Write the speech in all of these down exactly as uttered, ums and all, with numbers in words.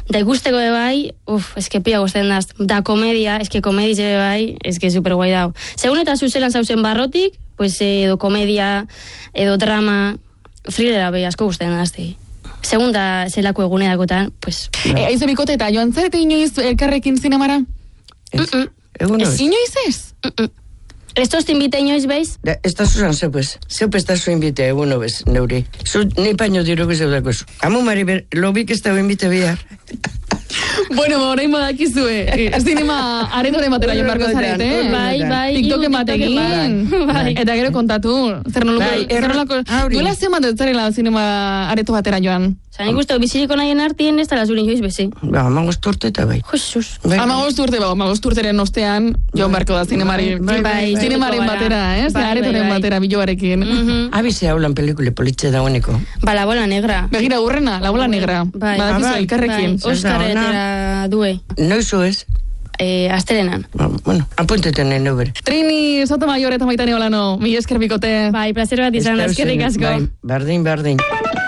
Da ikusteko bai, uf, eske pia gozten daz. Da komedia, eske komediz ebe bai, eske super guai dau. Segun eta zuzelan zauzen barrotik, pues edo komedia, edo drama, thrillera bai asko guzten dazte. Segun da zelako eguneakotan, pues... E, aizu bikote eta joan zarete inoiz elkarrekin zinemara? Ez, egun ez. Inoiz ez? Estos te invite inoiz beiz? Esta zuzan zeupez. Zeupez da zu invite egun obez, neuri. Zu ni paño dirugu zeudako zu. Amu mari, lobik ez da invite bihar. Bueno, orain badakizue. Zinema aretoren batera joan barko zarete. Bai, bai. TikToken batekin. Eta gero kontatu. Zer nolako... Duela zeman dut zarela zinema areto batera joan. Zan ikustu, biziriko nahien artien ez da lazurin joiz bezi. Ba, amagost urte eta bai. Jesus. Amagost urte, ba, amagost urteren ostean joan barko da zinemari. Zinemaren batera, eh? Aretoren batera, biloarekin. Abize haulan pelikule politxe dagoeneko. Ba, La Bola Negra. Begira, urrena, La Bola Negra. Bai, elkarrekin. Oscaretera due. Noizu ez? Eh, astelenan. Bueno, apunteten nahi nubere. Trini, Sotomayor eta Maitane Olano, mi esker bikote. Bai, placer bat izan, eskerrik asko. Bai, bardin, bardin.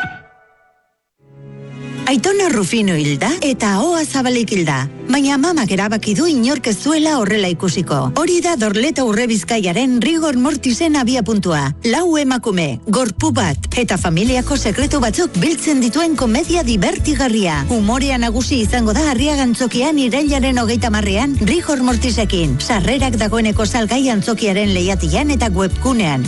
Aitona Rufino hilda eta Ahoa Zabalik hilda. Baina mamak erabaki du inork ez zuela horrela ikusiko. Hori da Dorleta Urrebizkaiaren rigor mortisen abia puntua. Lau emakume, gorpu bat, eta familiako sekretu batzuk biltzen dituen komedia divertigarria. Humorea nagusi izango da Arriagantzokian irailaren hogeita marrean rigor mortisekin. Sarrerak dagoeneko salgai antzokiaren lehiatian eta webgunean.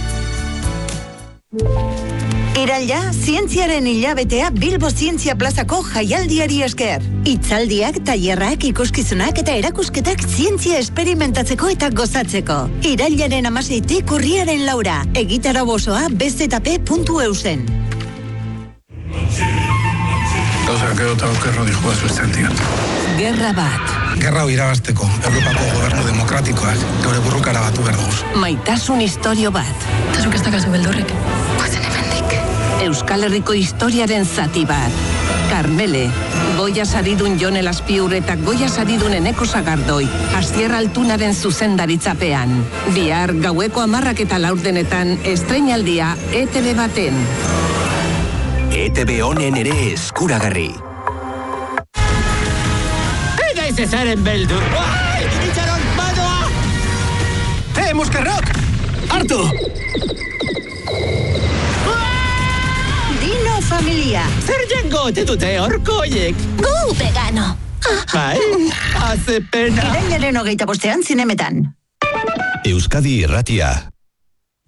Iraila, zientziaren hilabetea Bilbo Zientzia Plazako jaialdiari esker. Itzaldiak, tailerrak, ikuskizunak eta erakusketak zientzia esperimentatzeko eta gozatzeko. Irailaren amaseitik urriaren laura. Egitarau osoa bezetape puntu eusen. Gauza, gero eta okerro dijoa zuetzen diot. Gerra bat. Gerra hau irabazteko, Europako gobernu demokratikoak gaur burrukara batu behar dugu. Maitasun historio bat. Eta zuk ez dakazu beldurrik. Guazen hemendik. Euskal Herriko historiaren zati bat. Karmele, Goia saridun Jon Elazpiur eta Goia saridun Eneko Sagardoi, Astier Altunaren zuzendaritzapean. Bihar gaueko hamarrak eta laurdenetan estreinaldia E T B baten. E T B honen ere eskuragarri. Ega ez ezaren beldur. Ai, itxaron, badoa! Eh, Muskerrok! Hartu! Dino familia. Zer jengo ote dute orkoiek? Gu vegano. Bai, haze pena. Irailaren hogeita bostean zinemetan. Euskadi Irratia.